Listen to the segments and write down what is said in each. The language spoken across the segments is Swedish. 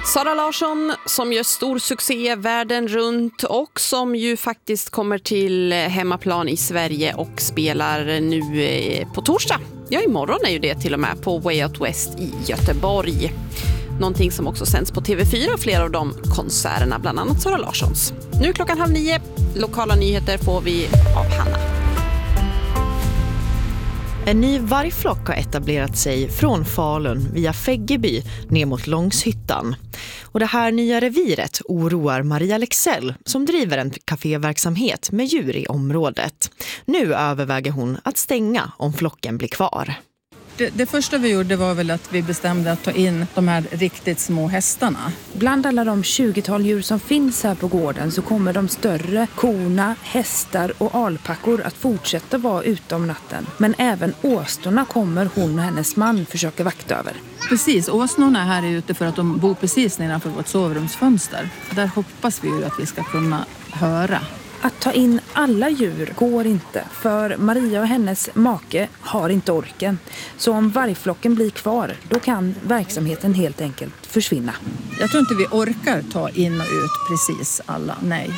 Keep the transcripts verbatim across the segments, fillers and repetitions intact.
Sara Larsson som gör stor succé världen runt och som ju faktiskt kommer till hemmaplan i Sverige och spelar nu på torsdag. Ja, imorgon är ju det till och med på Way Out West i Göteborg. Någonting som också sänds på T V fyra, flera av de konserterna, bland annat Sara Larssons. Nu klockan halv nio, lokala nyheter får vi av Hanna. En ny vargflock har etablerat sig från Falun via Fäggeby ner mot Långshyttan. Och det här nya reviret oroar Maria Lexell som driver en kaféverksamhet med djur i området. Nu överväger hon att stänga om flocken blir kvar. Det, det första vi gjorde var väl att vi bestämde att ta in de här riktigt små hästarna. Bland alla de tjugotal djur som finns här på gården så kommer de större korna, hästar och alpackor att fortsätta vara ute om natten. Men även åsnorna kommer hon och hennes man försöka vakta över. Precis, åsnorna här är ute för att de bor precis nedanför vårt sovrumsfönster. Där hoppas vi ju att vi ska kunna höra. Att ta in alla djur går inte, för Maria och hennes make har inte orken. Så om vargflocken blir kvar, då kan verksamheten helt enkelt försvinna. Jag tror inte vi orkar ta in och ut precis alla, nej.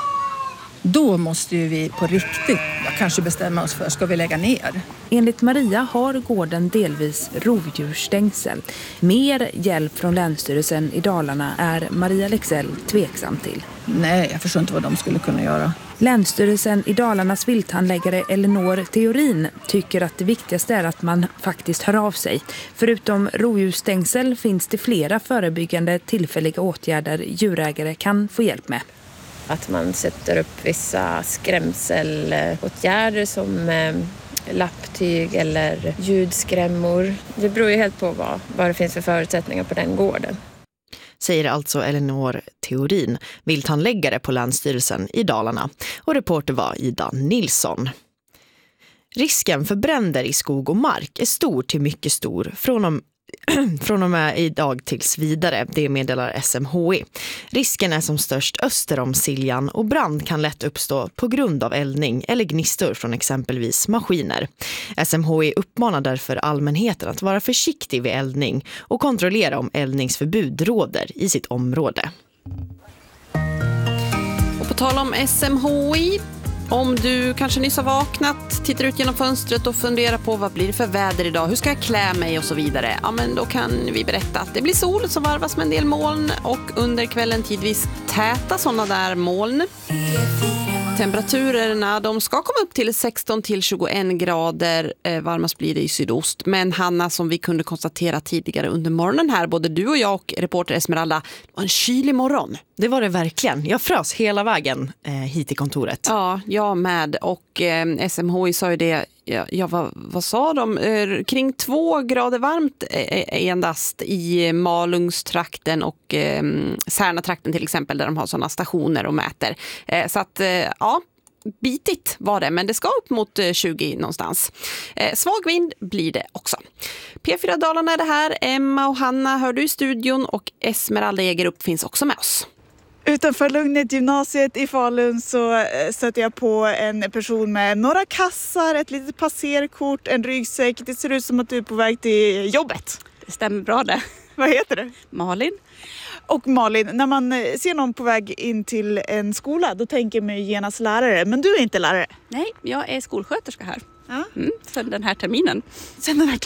Då måste ju vi på riktigt kanske bestämma oss för, ska vi lägga ner? Enligt Maria har gården delvis rovdjursstängsel. Mer hjälp från Länsstyrelsen i Dalarna är Maria Lexell tveksam till. Nej, jag förstår inte vad de skulle kunna göra. Länsstyrelsen i Dalarnas vilthandläggare Elinor Theorin tycker att det viktigaste är att man faktiskt hör av sig. Förutom rovdjursstängsel finns det flera förebyggande tillfälliga åtgärder djurägare kan få hjälp med. Att man sätter upp vissa skrämselåtgärder som eh, lapptyg eller ljudskrämmor. Det beror ju helt på vad, vad det finns för förutsättningar på den gården. Säger alltså Elinor Theorin, vilthandläggare på Länsstyrelsen i Dalarna. Och reporter var Ida Nilsson. Risken för bränder i skog och mark är stor till mycket stor från om Från och med idag tills vidare, det meddelar S M H I. Risken är som störst öster om Siljan och brand kan lätt uppstå på grund av eldning eller gnistor från exempelvis maskiner. S M H I uppmanar därför allmänheten att vara försiktig vid eldning och kontrollera om eldningsförbud råder i sitt område. Och på tal om S M H I, om du kanske nyss har vaknat, tittar ut genom fönstret och funderar på vad blir det för väder idag, hur ska jag klä mig och så vidare. Ja, men då kan vi berätta att det blir sol som varvas med en del moln och under kvällen tidvis täta sådana där moln. Temperaturerna, de ska komma upp till sexton till tjugoen grader, eh, varmast blir det i sydost. Men Hanna, som vi kunde konstatera tidigare under morgonen här, både du och jag och reporter Esmeralda, det var en kylig morgon. Det var det verkligen. Jag frös hela vägen eh, hit till kontoret. Ja, jag med. Och eh, S M H I sa ju det, ja, ja vad, vad sa de? Eh, kring två grader varmt eh, endast i Malungstrakten och eh, Särnatrakten till exempel, där de har sådana stationer och mäter. Eh, så att, eh, ja, bitigt var det, men det ska upp mot tjugo någonstans. Eh, svag vind blir det också. P fyra Dalarna är det här. Emma och Hanna hör du i studion och Esmeralda Egerup finns också med oss. Utanför Lugnet gymnasiet i Falun så stöter jag på en person med några kassar, ett litet passerkort, en ryggsäck. Det ser ut som att du är på väg till jobbet. Det stämmer bra det. Vad heter du? Malin. Och Malin, när man ser någon på väg in till en skola, då tänker man ju genast lärare. Men du är inte lärare. Nej, jag är skolsköterska här. Ja. Mm, sen den här terminen. Sen den här